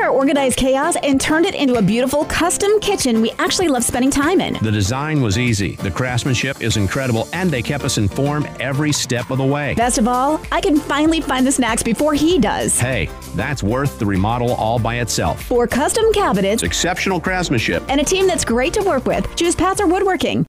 our organized chaos and turned it into a beautiful custom kitchen we actually love spending time in. The design was easy, the craftsmanship is incredible, and they kept us informed every step of the way. Best of all, I can finally find the snacks before he does. Hey, that's worth the remodel all by itself. For custom cabinets, Exceptional craftsmanship, and a team that's great to work with, choose Patzer Woodworking.